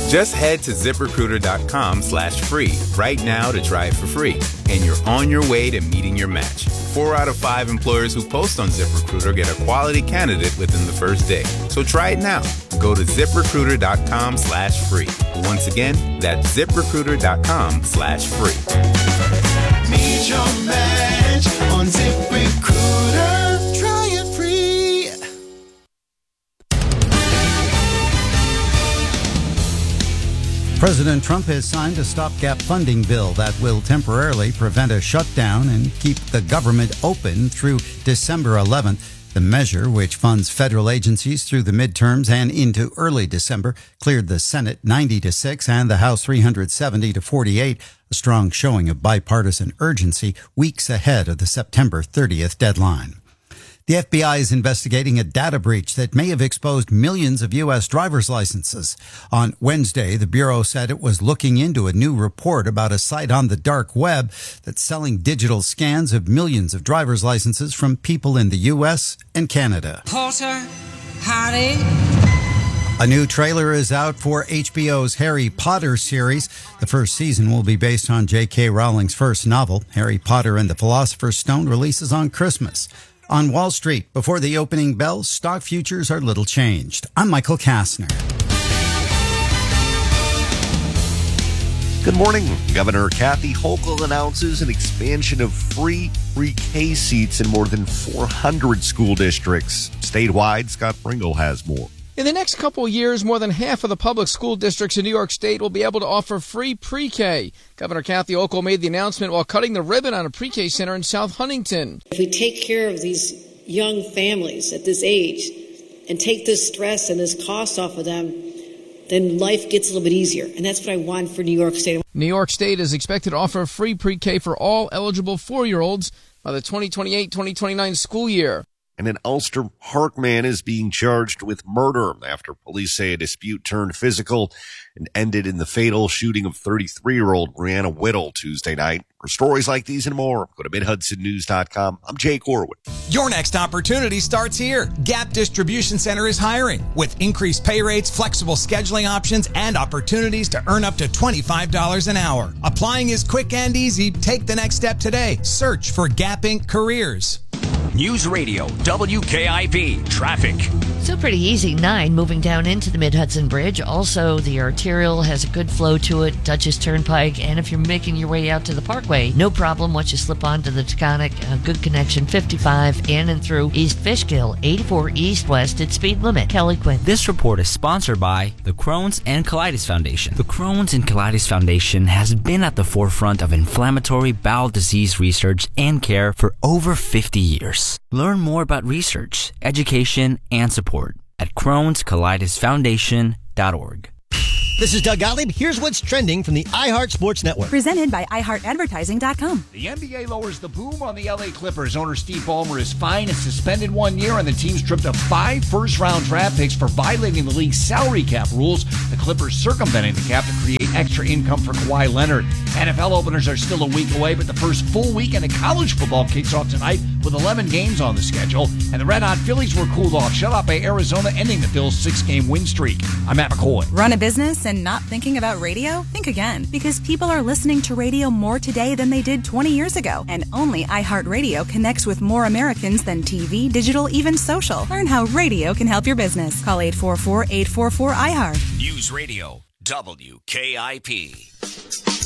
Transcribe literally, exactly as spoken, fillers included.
Just head to ZipRecruiter.com slash free right now to try it for free. And you're on your way to meeting your match. Four out of five employers who post on ZipRecruiter get a quality candidate within the first day. So try it now. Go to ZipRecruiter.com slash free. Once again, that's ZipRecruiter.com slash free. Meet your match on ZipRecruiter. Try it free. President Trump has signed a stopgap funding bill that will temporarily prevent a shutdown and keep the government open through December eleventh. The measure, which funds federal agencies through the midterms and into early December, cleared the Senate ninety to six and the House three hundred seventy to forty-eight, a strong showing of bipartisan urgency weeks ahead of the September thirtieth deadline. The F B I is investigating a data breach that may have exposed millions of U S driver's licenses. On Wednesday, the Bureau said it was looking into a new report about a site on the dark web that's selling digital scans of millions of driver's licenses from people in the U S and Canada. Porter, Harry. A new trailer is out for H B O's Harry Potter series. The first season will be based on J K Rowling's first novel. Harry Potter and the Philosopher's Stone releases on Christmas. On Wall Street, before the opening bell, stock futures are little changed. I'm Michael Kastner. Good morning. Governor Kathy Hochul announces an expansion of free pre-K seats in more than four hundred school districts. Statewide, Scott Pringle has more. In the next couple of years, more than half of the public school districts in New York State will be able to offer free pre-K. Governor Kathy Hochul made the announcement while cutting the ribbon on a pre-K center in South Huntington. If we take care of these young families at this age and take this stress and this cost off of them, then life gets a little bit easier. And that's what I want for New York State. New York State is expected to offer free pre-K for all eligible four-year-olds by the twenty twenty-eight twenty twenty-nine school year. And an Ulster Park man is being charged with murder after police say a dispute turned physical and ended in the fatal shooting of thirty-three-year-old Brianna Whittle Tuesday night. For stories like these and more, go to mid hudson news dot com. I'm Jake Orwood. Your next opportunity starts here. Gap Distribution Center is hiring with increased pay rates, flexible scheduling options, and opportunities to earn up to twenty-five dollars an hour. Applying is quick and easy. Take the next step today. Search for Gap Incorporated Careers. News Radio, W K I P, traffic. Still pretty easy. nine moving down into the Mid-Hudson Bridge. Also, the arterial has a good flow to it, Dutchess Turnpike, and if you're making your way out to the Parkway, no problem once you slip onto the Taconic. A good connection, fifty-five in and through East Fishkill, eighty-four east-west at speed limit. Kelly Quinn. This report is sponsored by the Crohn's and Colitis Foundation. The Crohn's and Colitis Foundation has been at the forefront of inflammatory bowel disease research and care for over fifty years. Learn more about research, education, and support at crohns colitis foundation dot org. This is Doug Gottlieb. Here's what's trending from the iHeart Sports Network. Presented by i heart advertising dot com. The N B A lowers the boom on the L A Clippers. Owner Steve Ballmer is fined and suspended one year, and the team stripped of five first-round draft picks for violating the league's salary cap rules. The Clippers circumventing the cap to create extra income for Kawhi Leonard. N F L openers are still a week away, but the first full weekend of college football kicks off tonight with eleven games on the schedule. And the Red Hot Phillies were cooled off, shut out by Arizona, ending the Phils' six-game win streak. I'm Matt McCoy. Run a business and not thinking about radio? Think again, because people are listening to radio more today than they did twenty years ago. And only iHeartRadio connects with more Americans than T V, digital, even social. Learn how radio can help your business. Call eight four four, eight four four, I heart. News Radio, W K I P.